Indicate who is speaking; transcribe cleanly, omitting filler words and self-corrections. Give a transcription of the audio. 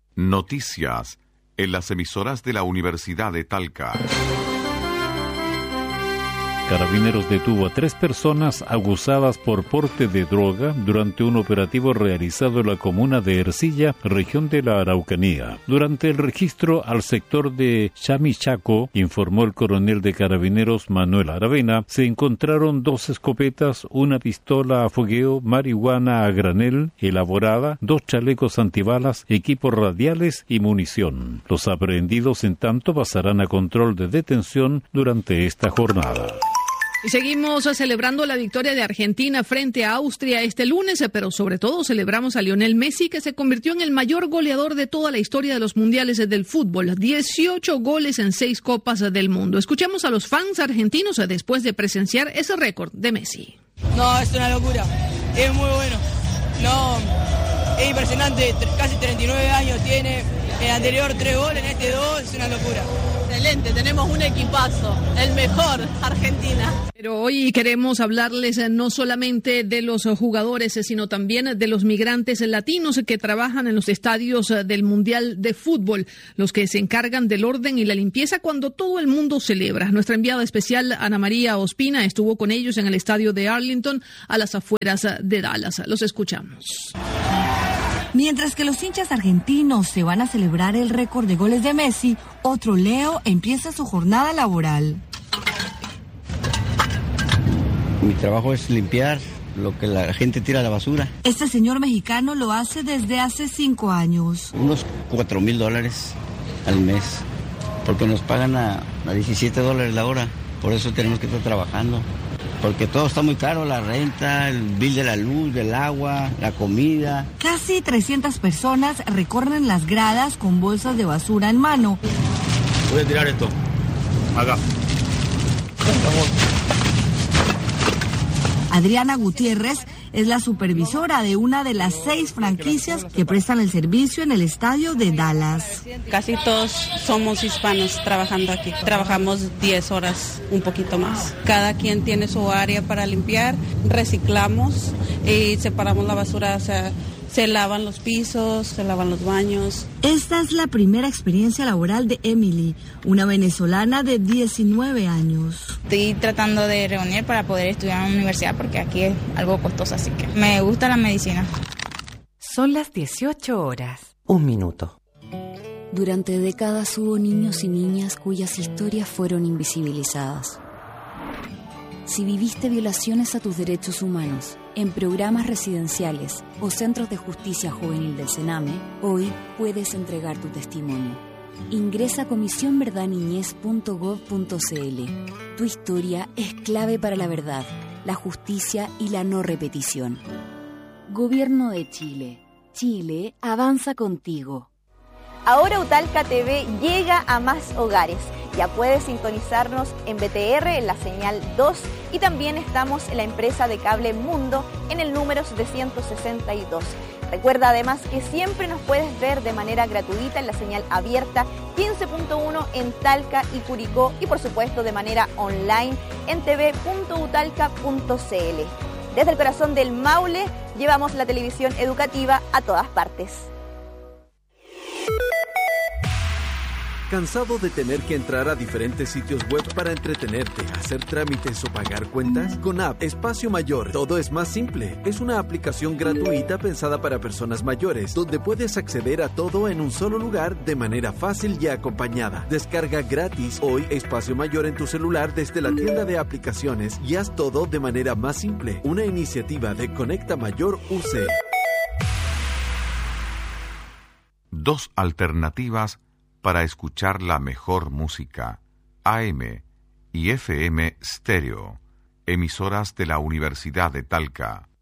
Speaker 1: Noticias en las emisoras de la Universidad de Talca.
Speaker 2: Carabineros detuvo a 3 personas acusadas por porte de droga durante un operativo realizado en la comuna de Ercilla, región de la Araucanía. Durante el registro al sector de Chamichaco, informó el coronel de Carabineros Manuel Aravena, se encontraron 2 escopetas, una pistola a fogueo, marihuana a granel elaborada, 2 chalecos antibalas, equipos radiales y munición. Los aprehendidos, en tanto, pasarán a control de detención durante esta jornada.
Speaker 3: Y seguimos celebrando la victoria de Argentina frente a Austria este lunes, pero sobre todo celebramos a Lionel Messi, que se convirtió en el mayor goleador de toda la historia de los mundiales del fútbol. 18 goles en 6 copas del mundo. Escuchemos a los fans argentinos después de presenciar ese récord de Messi.
Speaker 4: No, es una locura. Es muy bueno. No, es impresionante. Casi 39 años tiene. En el anterior 3 goles, en este 2, es una locura.
Speaker 5: Excelente, tenemos un equipazo, el mejor, Argentina.
Speaker 3: Pero hoy queremos hablarles no solamente de los jugadores, sino también de los migrantes latinos que trabajan en los estadios del Mundial de Fútbol, los que se encargan del orden y la limpieza cuando todo el mundo celebra. Nuestra enviada especial, Ana María Ospina, estuvo con ellos en el estadio de Arlington, a las afueras de Dallas. Los escuchamos.
Speaker 6: Mientras que los hinchas argentinos se van a celebrar el récord de goles de Messi, otro Leo empieza su jornada laboral.
Speaker 7: Mi trabajo es limpiar lo que la gente tira a la basura.
Speaker 6: Este señor mexicano lo hace desde hace 5 años.
Speaker 7: Unos $4,000 al mes, porque nos pagan a $17 la hora. Por eso tenemos que estar trabajando. Porque todo está muy caro, la renta, el bill de la luz, del agua, la comida.
Speaker 6: Casi 300 personas recorren las gradas con bolsas de basura en mano.
Speaker 7: Voy a tirar esto, acá.
Speaker 6: Adriana Gutiérrez es la supervisora de una de las 6 franquicias que prestan el servicio en el estadio de Dallas.
Speaker 8: Casi todos somos hispanos trabajando aquí. Trabajamos 10 horas, un poquito más. Cada quien tiene su área para limpiar, reciclamos y separamos la basura, o sea, se lavan los pisos, se lavan los baños.
Speaker 6: Esta es la primera experiencia laboral de Emily, una venezolana de 19 años.
Speaker 9: Estoy tratando de reunir para poder estudiar en la universidad porque aquí es algo costoso, así que me gusta la medicina.
Speaker 10: Son las 18 horas. 1 minuto.
Speaker 11: Durante décadas hubo niños y niñas cuyas historias fueron invisibilizadas. Si viviste violaciones a tus derechos humanos en programas residenciales o centros de justicia juvenil del Sename, hoy puedes entregar tu testimonio. Ingresa a comisionverdadniñez.gov.cl. Tu historia es clave para la verdad, la justicia y la no repetición. Gobierno de Chile. Chile avanza contigo.
Speaker 12: Ahora Utalca TV llega a más hogares. Ya puedes sintonizarnos en BTR en la señal 2 y también estamos en la empresa de cable Mundo en el número 762. Recuerda además que siempre nos puedes ver de manera gratuita en la señal abierta 15.1 en Talca y Curicó y por supuesto de manera online en tv.utalca.cl. Desde el corazón del Maule llevamos la televisión educativa a todas partes.
Speaker 13: ¿Cansado de tener que entrar a diferentes sitios web para entretenerte, hacer trámites o pagar cuentas? Con App Espacio Mayor, todo es más simple. Es una aplicación gratuita pensada para personas mayores, donde puedes acceder a todo en un solo lugar de manera fácil y acompañada. Descarga gratis hoy Espacio Mayor en tu celular desde la tienda de aplicaciones y haz todo de manera más simple. Una iniciativa de Conecta Mayor UC.
Speaker 1: 2 alternativas para escuchar la mejor música, AM y FM Stereo, emisoras de la Universidad de Talca.